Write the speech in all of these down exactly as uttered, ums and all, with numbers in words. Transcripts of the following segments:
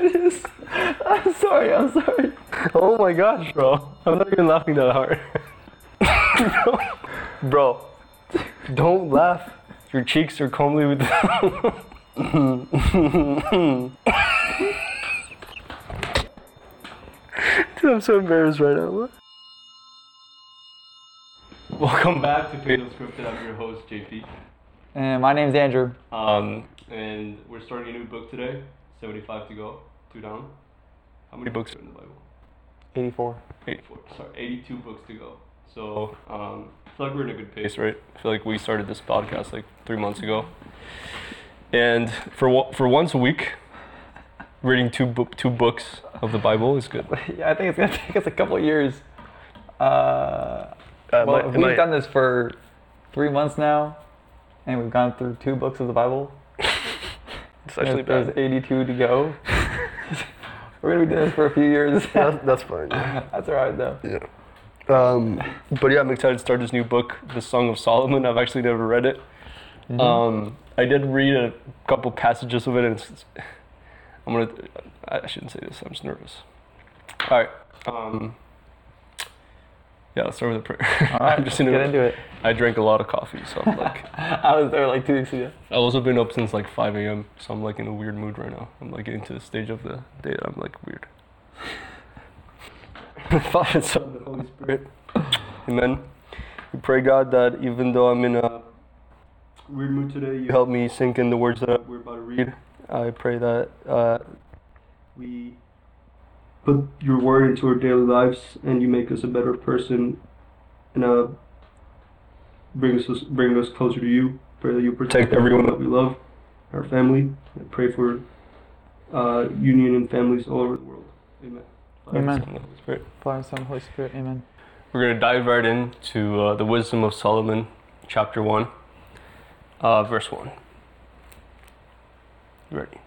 it is. I'm sorry, I'm sorry. Oh my gosh, bro. I'm not even laughing that hard. Bro, don't laugh. Your cheeks are comely with... Dude, I'm so embarrassed right now. Welcome back to Fatal Scripted. I'm your host, J P. And my name's Andrew. Um, and we're starting a new book today. seventy-five to go, two down. How many books are in the Bible? eighty-four. eighty-four, sorry, eighty-two books to go. So, um, I feel like we're in a good pace, right? I feel like we started this podcast like three months ago. And for for once a week, reading two bo- two books of the Bible is good. Yeah, I think it's gonna take us a couple of years. Uh, Uh, well, my- we've my- done this for three months now, and we've gone through two books of the Bible. It's actually There's bad. eighty-two to go. We're gonna be doing this for a few years. That's, that's fine. That's alright though. Yeah. Um, but yeah, I'm excited to start this new book, The Song of Solomon. I've actually never read it. Mm-hmm. Um, I did read a couple passages of it, and it's, it's, I'm gonna. I shouldn't say this. I'm just nervous. All right. Um, yeah, let's start with a prayer. All right, I'm just let's in get a- into it. I drank a lot of coffee, so I'm like. I was there like two weeks ago. I've also been up since like five a.m., so I'm like in a weird mood right now. I'm like getting to the stage of the day that I'm like weird. Father, Son, and the Holy Spirit. Amen. We pray, God, that even though I'm in a weird mood today, you help me sink in the words that we're about to read. I pray that uh, we put your word into our daily lives and you make us a better person and uh, bring us bring us closer to you. Pray that you protect everyone that we love, our family. I pray for uh, union and families all over the world. Amen. Father, Amen. Son, and Holy Spirit. Father, Son, Holy Spirit. Amen. We're going to dive right into uh, the Wisdom of Solomon, chapter one, uh, verse one. You ready?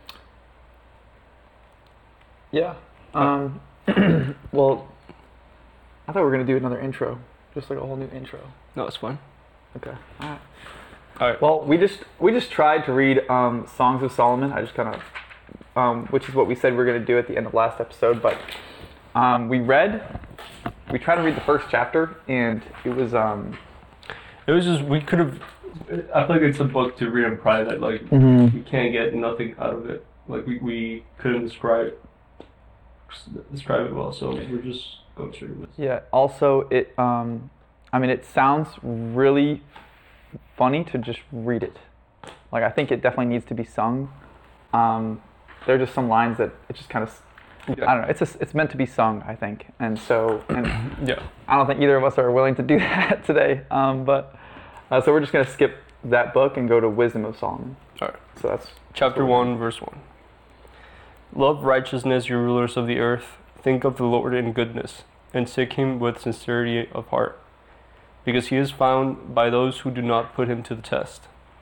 Yeah. Um. Well, I thought we were gonna do another intro, just like a whole new intro. No, it's fine. Okay. All right. All right. Well, we just we just tried to read um, Songs of Solomon. I just kind of, um, which is what we said we were going to do at the end of last episode. But um, we read, we tried to read the first chapter, and it was um, It was just, we could have, I feel like it's a book to read in private. Like, Mhm. we can't get nothing out of it. Like, we, we couldn't describe describe it well, so we're just going straight with it. yeah. Also, it um, I mean, it sounds really funny to just read it. Like, I think it definitely needs to be sung. Um, there are just some lines that it just kind of, I don't know. It's just, it's meant to be sung, I think, and so and. Yeah. I don't think either of us are willing to do that today, um, but uh, so we're just going to skip that book and go to Wisdom of Solomon. All right. So that's Chapter that's what one, verse one. Love righteousness, you rulers of the earth. Think of the Lord in goodness, and seek him with sincerity of heart, because he is found by those who do not put him to the test,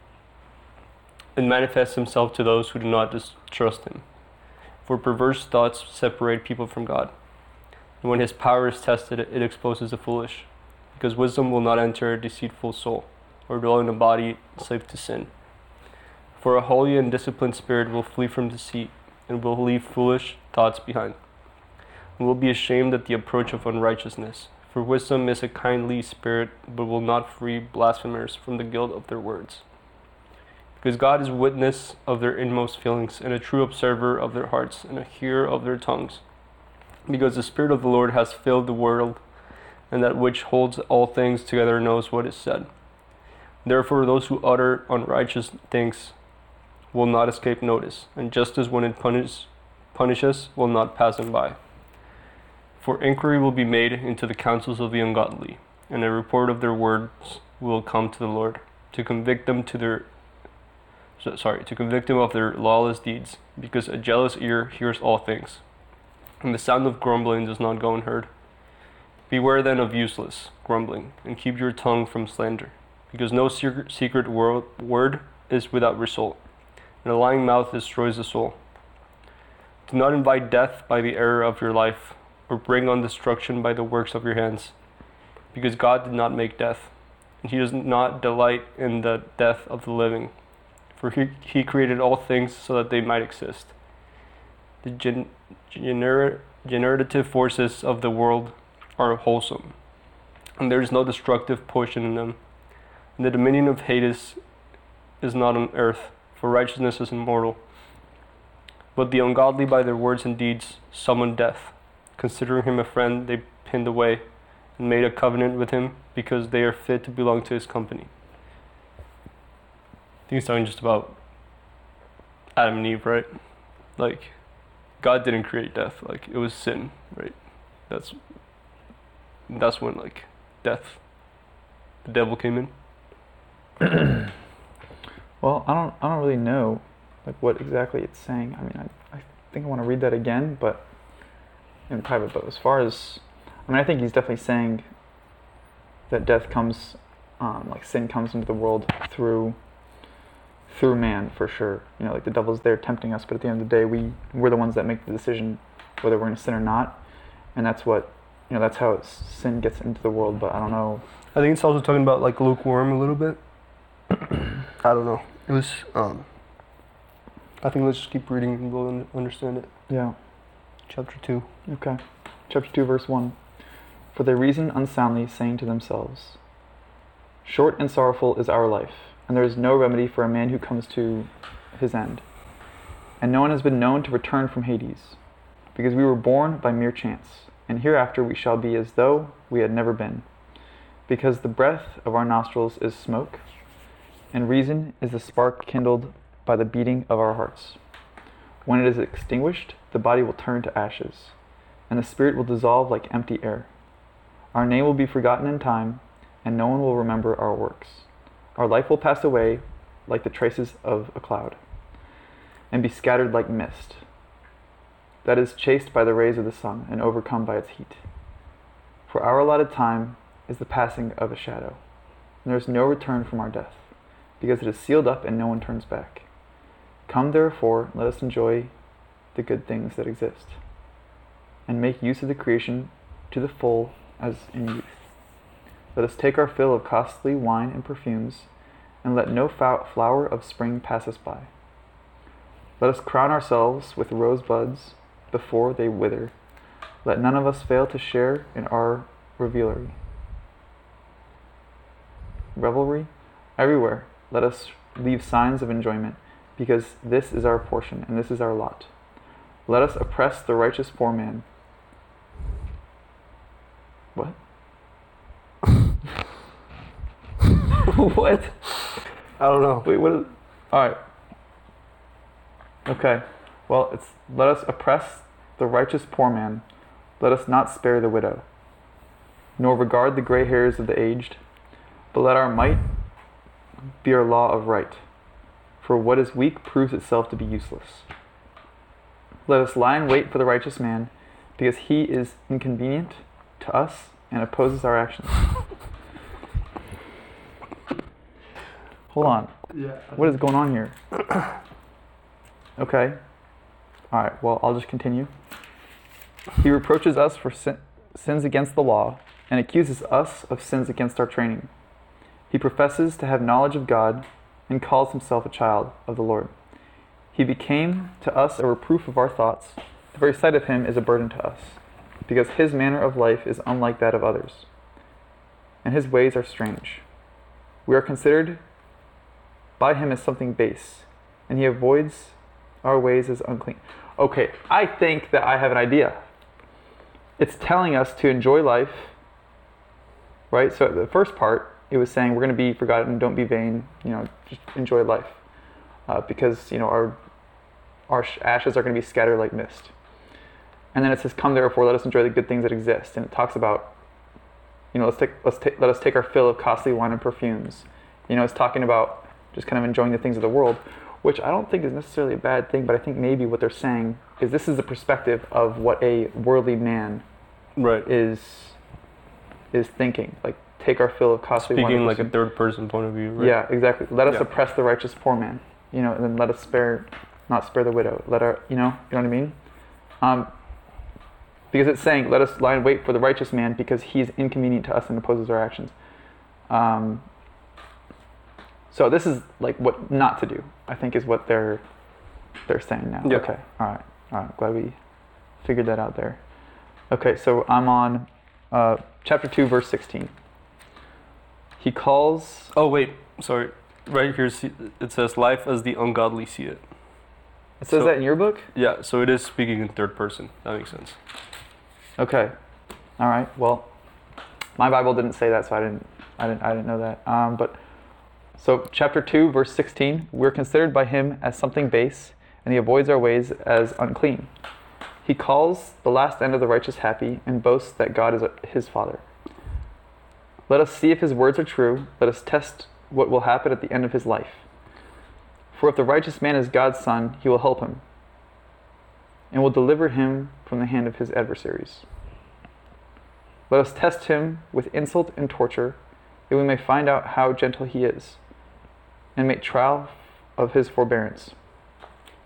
and manifests himself to those who do not distrust him. For perverse thoughts separate people from God, and when his power is tested, it exposes the foolish, because wisdom will not enter a deceitful soul, or dwell in a body slave to sin. For a holy and disciplined spirit will flee from deceit, and will leave foolish thoughts behind, and will be ashamed at the approach of unrighteousness. For wisdom is a kindly spirit, but will not free blasphemers from the guilt of their words. Because God is witness of their inmost feelings, and a true observer of their hearts, and a hearer of their tongues. Because the Spirit of the Lord has filled the world, and that which holds all things together knows what is said. Therefore those who utter unrighteous things will not escape notice, and justice when it punish, punishes will not pass them by. For inquiry will be made into the counsels of the ungodly, and a report of their words will come to the Lord, to convict them to their so, sorry, to convict them of their lawless deeds, because a jealous ear hears all things, and the sound of grumbling does not go unheard. Beware then of useless grumbling, and keep your tongue from slander, because no secret, secret wor- word is without result, and a lying mouth destroys the soul. Do not invite death by the error of your life, or bring on destruction by the works of your hands, because God did not make death, and he does not delight in the death of the living, for he, he created all things so that they might exist, The gen- gener- generative forces of the world are wholesome, and there is no destructive portion in them. And the dominion of Hades is not on earth, for righteousness is immortal. But the ungodly by their words and deeds summon death. Considering him a friend, they pinned away and made a covenant with him because they are fit to belong to his company. I think he's talking just about Adam and Eve, right? Like, God didn't create death. Like, it was sin, right? That's that's when, like, death, the devil came in. Well, I don't I don't really know like what exactly it's saying. I mean, I, I think I want to read that again, but in private. But as far as, I mean, I think he's definitely saying that death comes, um, like sin comes into the world through through man, for sure. You know, like the devil's there tempting us, but at the end of the day, we we're the ones that make the decision whether we're going to sin or not, and that's what, you know, that's how it's, sin gets into the world. But I don't know. I think it's also talking about, like, lukewarm a little bit. I don't know. It was, um, I think let's just keep reading and we'll un- understand it. Yeah. Chapter two. Okay. Chapter two, verse one. For they reason unsoundly, saying to themselves, short and sorrowful is our life, and there is no remedy for a man who comes to his end. And no one has been known to return from Hades, because we were born by mere chance, and hereafter we shall be as though we had never been. Because the breath of our nostrils is smoke, and reason is the spark kindled by the beating of our hearts. When it is extinguished, the body will turn to ashes, and the spirit will dissolve like empty air. Our name will be forgotten in time, and no one will remember our works. Our life will pass away like the traces of a cloud, and be scattered like mist that is chased by the rays of the sun and overcome by its heat. For our allotted time is the passing of a shadow, and there is no return from our death, because it is sealed up and no one turns back. Come therefore, let us enjoy the good things that exist, and make use of the creation to the full as in youth. Let us take our fill of costly wine and perfumes, and let no fou- flower of spring pass us by. Let us crown ourselves with rosebuds before they wither. Let none of us fail to share in our revelry. Revelry? Everywhere, let us leave signs of enjoyment, because this is our portion and this is our lot. Let us oppress the righteous poor man. What? What? I don't know. Wait, what is... Alright. Okay. Well, it's, let us oppress the righteous poor man. Let us not spare the widow, nor regard the gray hairs of the aged, but let our might be our law of right. For what is weak proves itself to be useless. Let us lie in wait for the righteous man, because he is inconvenient to us and opposes our actions. Hold on. Yeah. What is going on here? Okay. Alright, well, I'll just continue. He reproaches us for sin- sins against the law and accuses us of sins against our training. He professes to have knowledge of God and calls himself a child of the Lord. He became to us a reproof of our thoughts. The very sight of him is a burden to us, because his manner of life is unlike that of others, and his ways are strange. We are considered by him as something base, and he avoids our ways as unclean. Okay, I think that I have an idea. It's telling us to enjoy life, right? So the first part, it was saying we're going to be forgotten, don't be vain, you know, just enjoy life. Uh, because, you know, our our ashes are going to be scattered like mist. And then it says, come therefore, let us enjoy the good things that exist. And it talks about, you know, let's take, let's take, let us take our fill of costly wine and perfumes. You know, it's talking about just kind of enjoying the things of the world, which I don't think is necessarily a bad thing, but I think maybe what they're saying is this is the perspective of what a worldly man Right. is is thinking. Like, take our fill of costly wine. Speaking and like a perfume. third person point of view, right? Yeah, exactly. Let us Yeah. oppress the righteous poor man, you know, and then let us spare, not spare the widow. Let our, you know, you know what I mean? Um, because it's saying, let us lie in wait for the righteous man because he is inconvenient to us and opposes our actions. Um, so this is like what not to do, I think is what they're they're saying now. Yeah. Okay, all right. All right, glad we figured that out there. Okay, so I'm on uh, chapter two, verse sixteen. He calls... Oh, wait. Sorry. Right here see- it says, life as the ungodly see it. It says So- that in your book? Yeah, so it is speaking in third person. That makes sense. Okay. All right. Well, my Bible didn't say that, so I didn't. I didn't. I didn't know that. Um, but so, chapter two, verse sixteen. We're considered by him as something base, and he avoids our ways as unclean. He calls the last end of the righteous happy, and boasts that God is his Father. Let us see if his words are true. Let us test what will happen at the end of his life. For if the righteous man is God's son, he will help him, and will deliver him from the hand of his adversaries. Let us test him with insult and torture, that we may find out how gentle he is, and make trial of his forbearance.